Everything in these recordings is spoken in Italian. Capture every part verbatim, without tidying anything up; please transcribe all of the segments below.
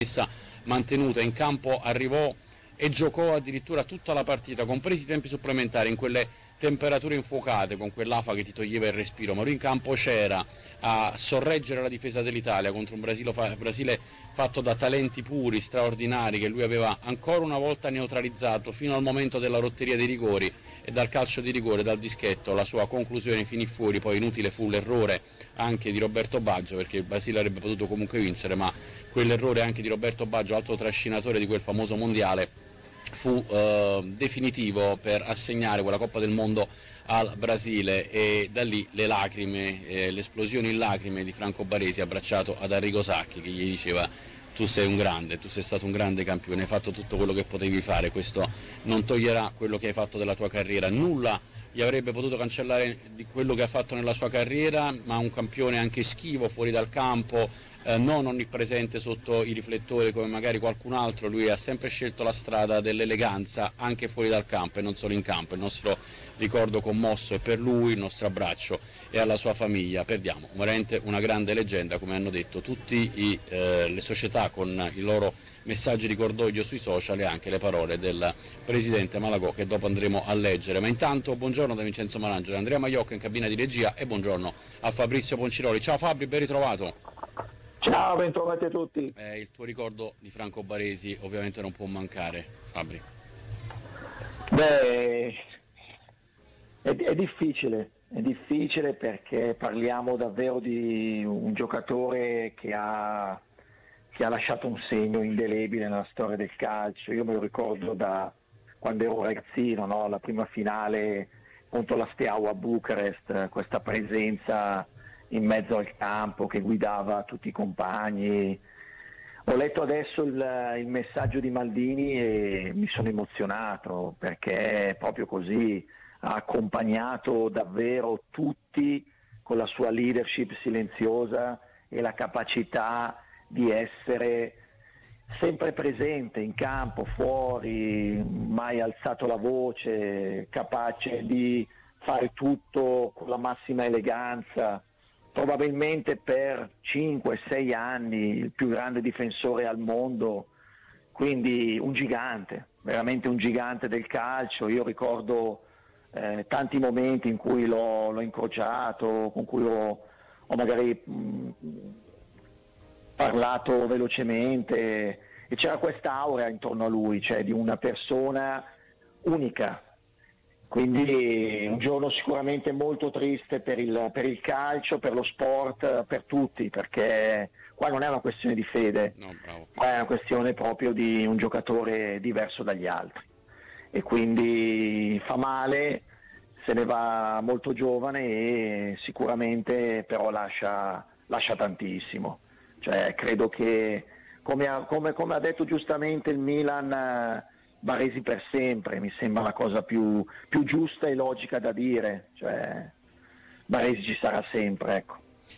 stessa mantenuta. In campo arrivò e giocò addirittura tutta la partita, compresi i tempi supplementari, in quelle temperature infuocate, con quell'afa che ti toglieva il respiro, ma lui in campo c'era a sorreggere la difesa dell'Italia contro un Brasile, Brasile fatto da talenti puri, straordinari, che lui aveva ancora una volta neutralizzato fino al momento della rotteria dei rigori, e dal calcio di rigore, dal dischetto, la sua conclusione finì fuori. Poi inutile fu l'errore anche di Roberto Baggio, perché il Brasile avrebbe potuto comunque vincere, ma quell'errore anche di Roberto Baggio, altro trascinatore di quel famoso mondiale, fu eh, definitivo per assegnare quella Coppa del Mondo al Brasile, e da lì le lacrime, eh, le esplosioni in lacrime di Franco Baresi abbracciato ad Arrigo Sacchi, che gli diceva: tu sei un grande, tu sei stato un grande campione, hai fatto tutto quello che potevi fare, questo non toglierà quello che hai fatto della tua carriera, nulla gli avrebbe potuto cancellare di quello che ha fatto nella sua carriera, ma un campione anche schivo fuori dal campo, eh, non onnipresente sotto i riflettori come magari qualcun altro. Lui ha sempre scelto la strada dell'eleganza anche fuori dal campo e non solo in campo. Il nostro ricordo commosso è per lui, il nostro abbraccio e alla sua famiglia. Perdiamo veramente una grande leggenda, come hanno detto tutte eh, le società con i loro messaggi di cordoglio sui social, e anche le parole del presidente Malagò, che dopo andremo a leggere. Ma intanto buongiorno da Vincenzo Malangio, da Andrea Maiocca in cabina di regia, e buongiorno a Fabrizio Ponciroli. Ciao Fabri, ben ritrovato. Ciao, bentrovati a tutti. Eh, il tuo ricordo di Franco Baresi ovviamente non può mancare, Fabri. Beh, è, è difficile, è difficile perché parliamo davvero di un giocatore che ha che ha lasciato un segno indelebile nella storia del calcio. Io me lo ricordo da quando ero ragazzino, no? La prima finale contro la Steaua a Bucarest, questa presenza in mezzo al campo che guidava tutti i compagni. Ho letto adesso il, il messaggio di Maldini e mi sono emozionato, perché è proprio così, ha accompagnato davvero tutti con la sua leadership silenziosa e la capacità di essere sempre presente in campo, fuori, mai alzato la voce, capace di fare tutto con la massima eleganza. Probabilmente per cinque sei anni il più grande difensore al mondo, quindi un gigante, veramente un gigante del calcio. Io ricordo eh, tanti momenti in cui l'ho, l'ho incrociato, con cui ho, ho magari mh, parlato velocemente, e c'era quest'aura intorno a lui, cioè di una persona unica. Quindi un giorno sicuramente molto triste per il, per il calcio, per lo sport, per tutti, perché qua non è una questione di fede, No, bravo. qua è una questione proprio di un giocatore diverso dagli altri, e quindi fa male, se ne va molto giovane e sicuramente però lascia, lascia tantissimo. Cioè, credo che, come ha, come, come ha detto giustamente il Milan, Baresi per sempre, mi sembra la cosa più, più giusta e logica da dire. Cioè, Baresi ci sarà sempre, ecco.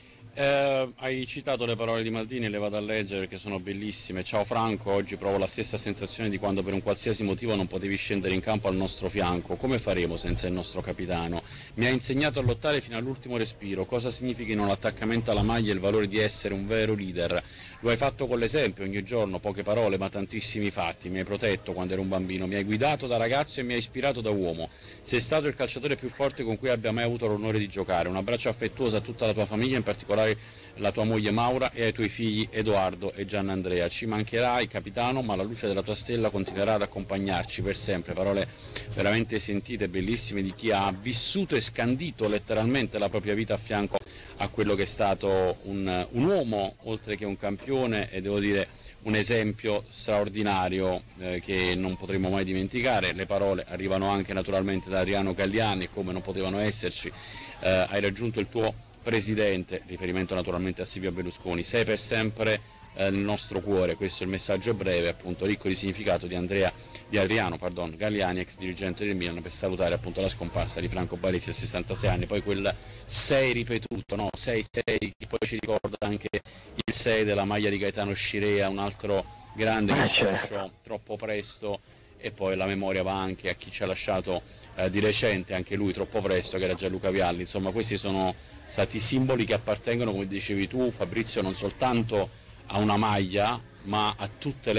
Eh, hai citato le parole di Maldini, le vado a leggere perché sono bellissime. Ciao Franco, oggi provo la stessa sensazione di quando per un qualsiasi motivo non potevi scendere in campo al nostro fianco. Come faremo senza il nostro capitano? Mi ha insegnato a lottare fino all'ultimo respiro, cosa significhino l'attaccamento alla maglia e il valore di essere un vero leader. Lo hai fatto con l'esempio ogni giorno, poche parole ma tantissimi fatti. Mi hai protetto quando ero un bambino, mi hai guidato da ragazzo e mi hai ispirato da uomo. Sei stato il calciatore più forte con cui abbia mai avuto l'onore di giocare. Un abbraccio affettuoso a tutta la tua famiglia, in particolare la tua moglie Maura, e ai tuoi figli Edoardo e Gianandrea. Ci mancherai, capitano, ma la luce della tua stella continuerà ad accompagnarci per sempre. Parole veramente sentite, bellissime, di chi ha vissuto e scandito letteralmente la propria vita a fianco a quello che è stato un, un uomo, oltre che un campione, e devo dire un esempio straordinario eh, che non potremo mai dimenticare. Le parole arrivano anche naturalmente da Adriano Galliani, come non potevano esserci. Eh, hai raggiunto il tuo presidente, riferimento naturalmente a Silvio Berlusconi, sei per sempre eh, nel nostro cuore. Questo è il messaggio breve, appunto ricco di significato, di Andrea di Adriano pardon, Galliani, ex dirigente del Milan, per salutare appunto la scomparsa di Franco Baresi a sessantasei anni. Poi quel sei ripetuto, no? sei sei, che poi ci ricorda anche il sei della maglia di Gaetano Scirea, un altro grande che ci lasciò troppo presto, e poi la memoria va anche a chi ci ha lasciato eh, di recente, anche lui troppo presto, che era Gianluca Vialli. Insomma, questi sono stati simboli che appartengono, come dicevi tu Fabrizio, non soltanto a una maglia, ma a tutte le